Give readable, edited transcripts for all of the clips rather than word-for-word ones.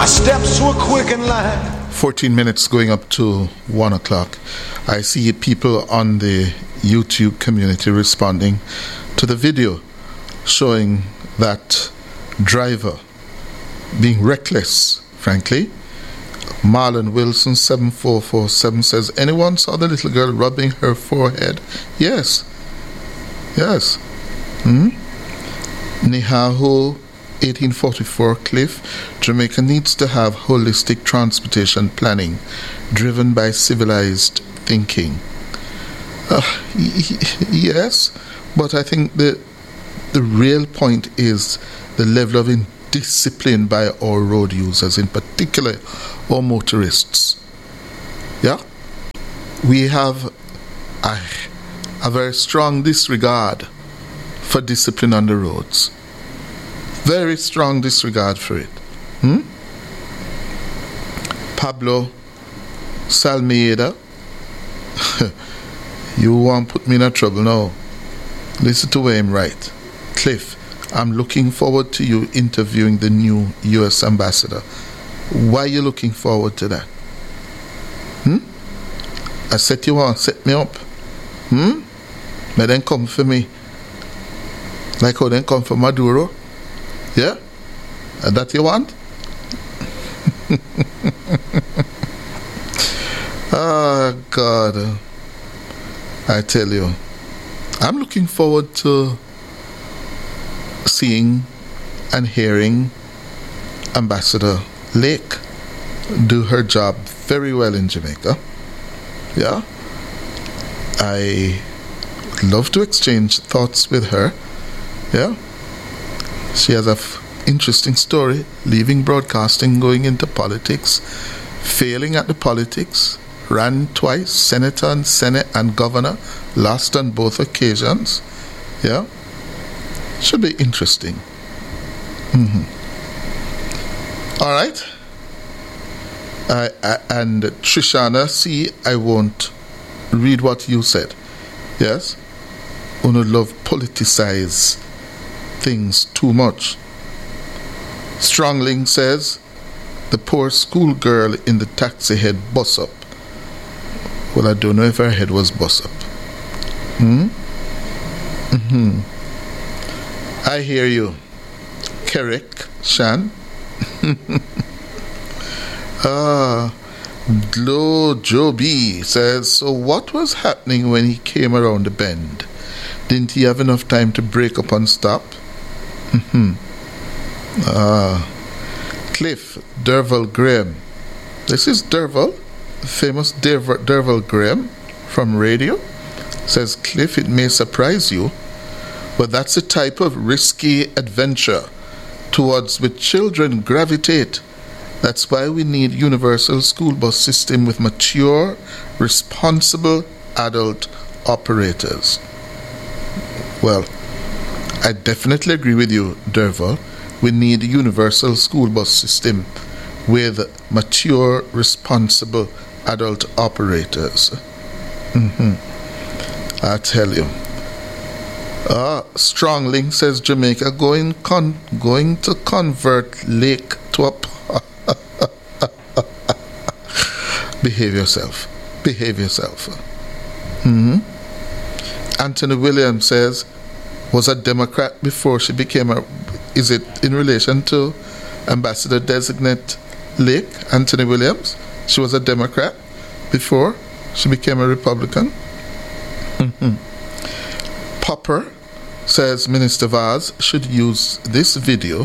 My steps were quick and light. 14 minutes going up to 1 o'clock. I see people on the YouTube community responding to the video showing that driver being reckless, frankly. Marlon Wilson 7447 says, anyone saw the little girl rubbing her forehead? Yes. Nihaho 1844 Cliff, Jamaica needs to have holistic transportation planning driven by civilized thinking. Yes, but I think the real point is the level of indiscipline by our road users, in particular our motorists. Yeah? We have a very strong disregard for discipline on the roads. Very strong disregard for it. Pablo Salmeida, you won't put me in trouble now. Listen to where I'm right. Cliff, I'm looking forward to you interviewing the new U.S. ambassador. Why are you looking forward to that? I said you want to set me up. But then come for me. Like how then come for Maduro. Yeah? That you want? Oh, God. I tell you. I'm looking forward to seeing and hearing Ambassador Lake do her job very well in Jamaica. Yeah? I would love to exchange thoughts with her. Yeah? She has an interesting story, leaving broadcasting, going into politics, failing at the politics, ran twice, senator and senate and governor, lost on both occasions. Yeah? Should be interesting. All right. And Trishana, see, I won't read what you said. Yes? You don't love politicize things too much. Strongling says, the poor schoolgirl in the taxi head bus up. Well, I don't know if her head was bus up. I hear you. Kerek, Shan. Joe B says, so what was happening when he came around the bend? Didn't he have enough time to break up and stop? Cliff, Derval Graham. This is Derval, the famous Derval Graham from radio. Says, Cliff, it may surprise you, but that's the type of risky adventure towards which children gravitate. That's why we need universal school bus system with mature, responsible adult operators. Well, I definitely agree with you, Derval. We need a universal school bus system with mature, responsible adult operators. I tell you. Strongling says Jamaica going to convert Lake to a Behave yourself. Anthony Williams says, was a Democrat before she became is it in relation to Ambassador Designate Lake, Anthony Williams? She was a Democrat before she became a Republican? Popper says Minister Vaz should use this video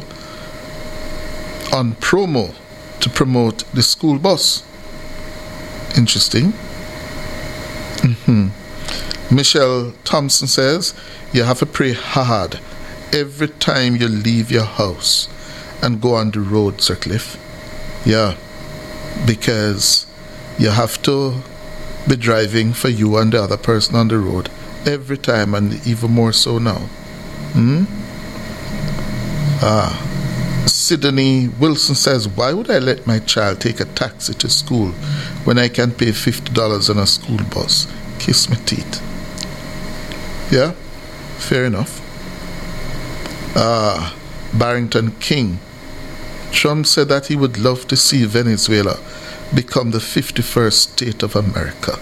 on promo to promote the school bus. Interesting. Michelle Thompson says you have to pray hard every time you leave your house and go on the road, Sir Cliff. Yeah, because you have to be driving for you and the other person on the road every time, and even more so now. Sydney Wilson says, why would I let my child take a taxi to school when I can pay $50 on a school bus? Kiss my teeth. Yeah, fair enough. Barrington King Trump said that he would love to see Venezuela become the 51st state of America.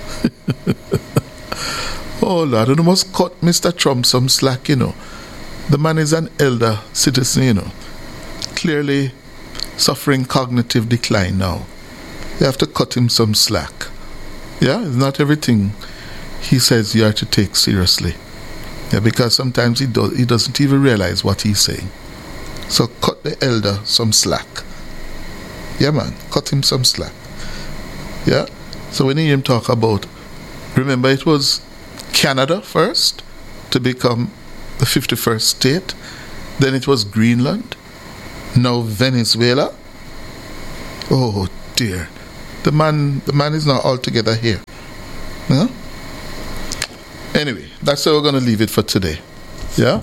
Oh Lord, you must cut Mr. Trump some slack, you know. The man is an elder citizen, you know. Clearly suffering cognitive decline now. You have to cut him some slack. Yeah, it's not everything he says you are to take seriously. Yeah, because sometimes he doesn't even realize what he's saying. So cut the elder some slack. Yeah, man, cut him some slack. Yeah, so when you hear him talk about, remember it was Canada first to become the 51st state, then it was Greenland, now Venezuela. Oh dear, the man is not altogether here. Yeah? Anyway, that's how we're going to leave it for today. Yeah?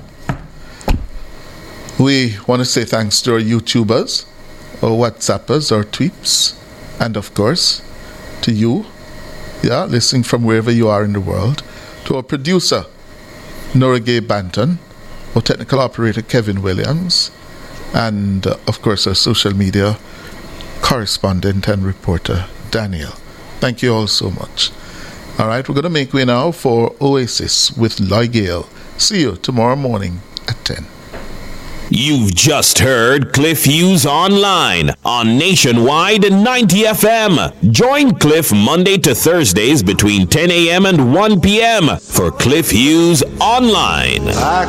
We want to say thanks to our YouTubers, our WhatsAppers, our tweeps, and of course, to you, yeah, listening from wherever you are in the world, to our producer, Noragay Banton, our technical operator, Kevin Williams, and of course, our social media correspondent and reporter, Daniel. Thank you all so much. All right, we're going to make way now for Oasis with Loy Gale. See you tomorrow morning at 10. You've just heard Cliff Hughes Online on Nationwide 90 FM. Join Cliff Monday to Thursdays between 10 a.m. and 1 p.m. for Cliff Hughes Online.